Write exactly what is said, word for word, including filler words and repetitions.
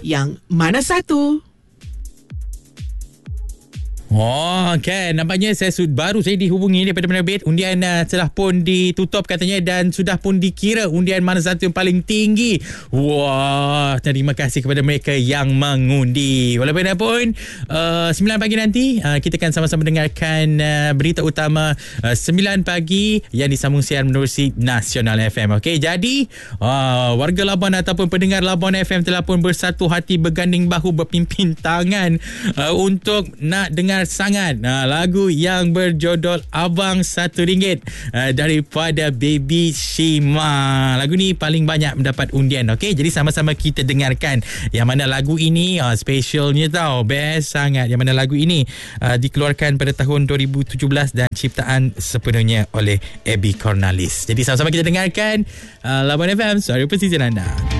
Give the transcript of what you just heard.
yang mana satu? Oh, kan. Nampaknya saya sud- baru saya dihubungi daripada penerbit. Undian uh, telah pun ditutup katanya dan sudah pun dikira undian mana satu yang paling tinggi. Wah, terima kasih kepada mereka yang mengundi. Walaupun uh, sembilan pagi nanti uh, kita akan sama-sama dengarkan uh, berita utama uh, sembilan pagi yang disambung siaran menerusi Nasional F M. Okey, jadi uh, warga Labuan ataupun pendengar Labuan F M telah pun bersatu hati, berganding bahu, berpimpin tangan uh, untuk nak dengar sangat uh, lagu yang berjodol Abang Satu Ringgit uh, daripada Baby Shima. Lagu ni paling banyak mendapat undian. Okey, jadi sama-sama kita dengarkan yang mana lagu ini uh, specialnya tau, best sangat. Yang mana lagu ini uh, dikeluarkan pada tahun dua ribu tujuh belas dan ciptaan sepenuhnya oleh Abby Cornalis. Jadi sama-sama kita dengarkan uh, Labuan F M, suara pesisir anda.